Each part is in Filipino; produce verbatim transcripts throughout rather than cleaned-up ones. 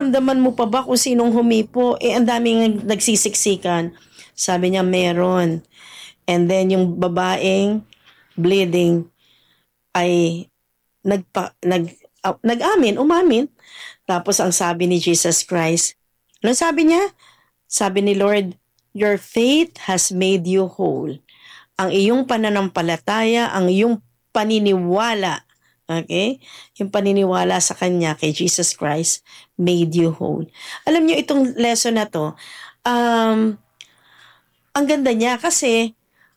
nararamdaman mo pa ba kung sinong humipo? Eh, ang daming nagsisiksikan. Sabi niya, meron. And then, yung babaeng bleeding ay nagpa, nag, uh, nag-amin, umamin. Tapos, ang sabi ni Jesus Christ, ano sabi niya? Sabi ni Lord, your faith has made you whole. Ang iyong pananampalataya, ang iyong paniniwala, okay? Yung paniniwala sa Kanya, kay Jesus Christ, made you whole. Alam niyo, itong lesson na to, um, ang ganda niya kasi,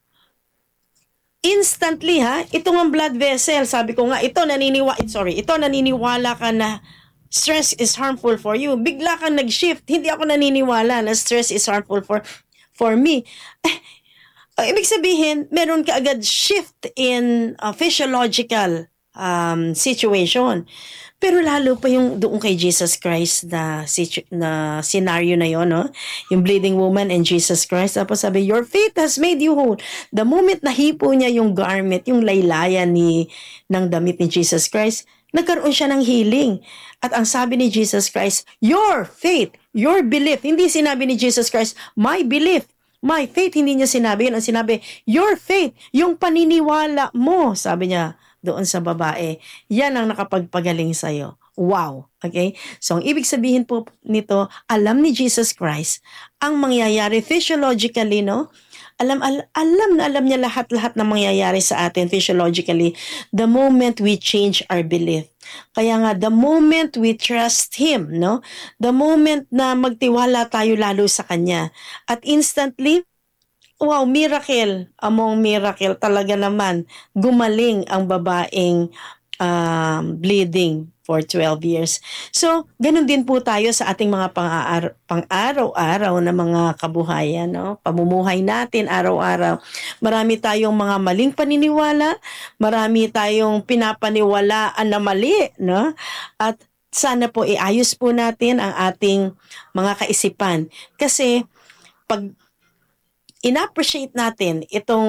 instantly ha, itong ang blood vessel, sabi ko nga, ito naniniwala, sorry, ito naniniwala ka na stress is harmful for you. Bigla kang nag-shift. Hindi ako naniniwala na stress is harmful for for me. Eh, ibig sabihin, meron ka agad shift in uh, physiological um, situation. Pero lalo pa yung doon kay Jesus Christ na, situ- na scenario na yon, no? Yung bleeding woman and Jesus Christ. Tapos sabi, your faith has made you whole. The moment nahipo niya yung garment, yung laylayan ni, ng damit ni Jesus Christ, nagkaroon siya ng healing. At ang sabi ni Jesus Christ, your faith, your belief. Hindi sinabi ni Jesus Christ, my belief, my faith. Hindi niya sinabi yun. Ang sinabi, your faith, yung paniniwala mo, sabi niya doon sa babae, yan ang nakapagpagaling sa'yo. Wow. Okay? So, ang ibig sabihin po nito, alam ni Jesus Christ ang mangyayari physiologically, no? Alam, al- alam na alam niya lahat-lahat na mangyayari sa atin physiologically the moment we change our belief. Kaya nga, the moment we trust Him, no? The moment na magtiwala tayo lalo sa Kanya. At instantly, wow, miracle among miracle. Talaga naman, gumaling ang babaeng um, bleeding for twelve years. So, ganun din po tayo sa ating mga pang-aar- pang-araw-araw na mga kabuhayan, no? Pamumuhay natin araw-araw. Marami tayong mga maling paniniwala, marami tayong pinapaniwalaan na mali, no? At sana po iayos po natin ang ating mga kaisipan. Kasi, pag in-appreciate natin itong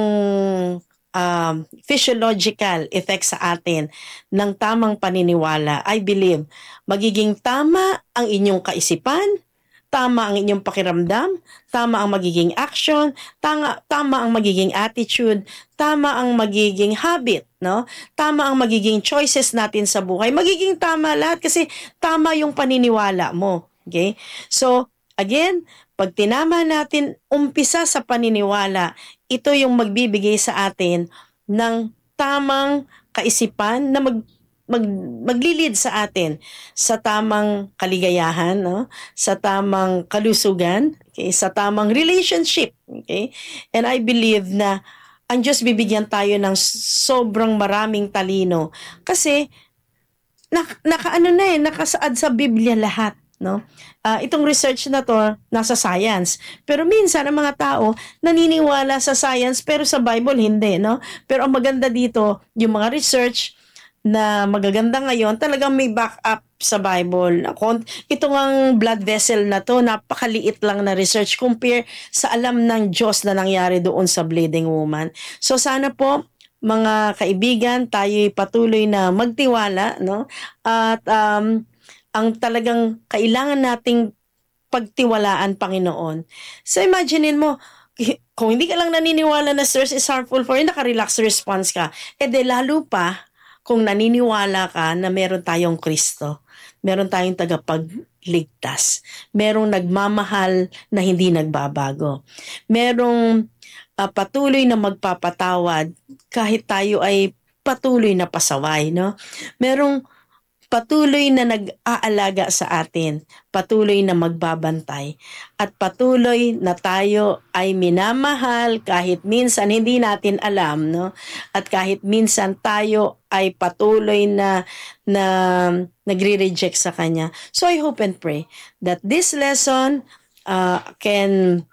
um, physiological effect sa atin ng tamang paniniwala, I believe, magiging tama ang inyong kaisipan, tama ang inyong pakiramdam, tama ang magiging action, tama, tama ang magiging attitude, tama ang magiging habit, no? Tama ang magiging choices natin sa buhay. Magiging tama lahat kasi tama yung paniniwala mo. Okay? So, again, pag tinama natin, umpisa sa paniniwala, ito yung magbibigay sa atin ng tamang kaisipan na mag, mag, maglilid sa atin sa tamang kaligayahan, no? Sa tamang kalusugan, okay? Sa tamang relationship. Okay? And I believe na ang Diyos bibigyan tayo ng sobrang maraming talino kasi nak, nakaano na eh, nakasaad sa Biblia lahat. No? Uh, itong research na to nasa science. Pero minsan ang mga tao naniniwala sa science pero sa Bible hindi, no? Pero ang maganda dito, yung mga research na magaganda ngayon, talagang may backup sa Bible. Ito ang blood vessel na to, napakaliit lang na research compare sa alam ng Diyos na nangyari doon sa bleeding woman. So sana po mga kaibigan, tayo'y patuloy na magtiwala, no? At um ang talagang kailangan nating pagtiwalaan, Panginoon. So imaginin mo, kung hindi ka lang naniniwala na stress is harmful for you, naka-relax response ka. E de lalo pa, kung naniniwala ka na meron tayong Kristo, meron tayong tagapagligtas, merong nagmamahal na hindi nagbabago, merong uh, patuloy na magpapatawad kahit tayo ay patuloy na pasaway, no? Merong patuloy na nag-aalaga sa atin, patuloy na magbabantay, at patuloy na tayo ay minamahal kahit minsan hindi natin alam, no? At kahit minsan tayo ay patuloy na, na nagre-reject sa Kanya. So I hope and pray that this lesson uh, can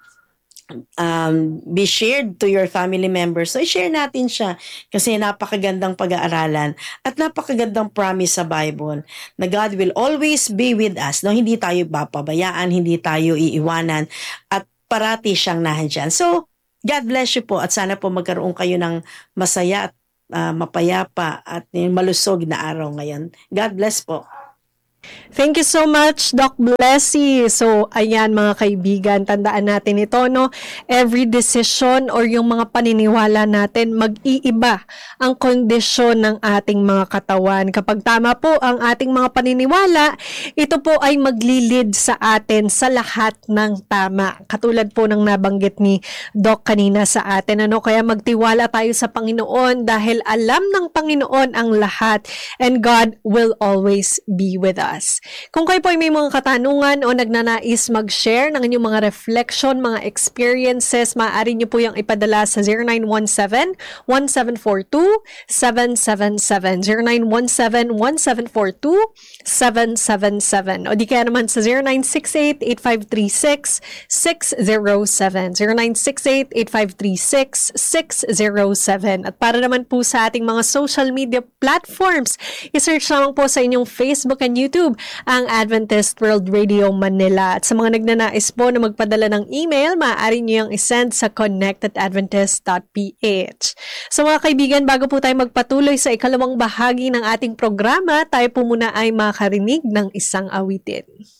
Um, be shared to your family members. So, i-share natin siya kasi napakagandang pag-aaralan at napakagandang promise sa Bible na God will always be with us. No? Hindi tayo papabayaan, hindi tayo iiwanan at parati siyang nandyan. So, God bless you po at sana po magkaroon kayo ng masaya at uh, mapayapa at malusog na araw ngayon. God bless po. Thank you so much, Doc Blessy. So, ayan mga kaibigan, tandaan natin ito, no? Every decision or yung mga paniniwala natin, mag-iiba ang kondisyon ng ating mga katawan. Kapag tama po ang ating mga paniniwala, ito po ay maglilid sa atin sa lahat ng tama. Katulad po ng nabanggit ni Doc kanina sa atin. Ano? Kaya magtiwala tayo sa Panginoon dahil alam ng Panginoon ang lahat and God will always be with us. Kung kayo po ay may mga katanungan o nagnanais mag-share ng inyong mga reflection, mga experiences, maaari niyo po yung ipadala sa zero nine one seven, one seven four two, seven seven seven. zero nine one seven, one seven four two, seven seven seven. O di kaya naman sa zero nine six eight, eight five three six, six zero seven. zero nine six eight, eight five three six, six zero seven. At para naman po sa ating mga social media platforms, isearch lamang po sa inyong Facebook and YouTube ang Adventist World Radio Manila. At sa mga nagnanais po na magpadala ng email, maaari niyo yung isend sa connect at adventist dot p h. So mga kaibigan, bago po tayo magpatuloy sa ikalawang bahagi ng ating programa, tayo po muna ay makarinig ng isang awitin.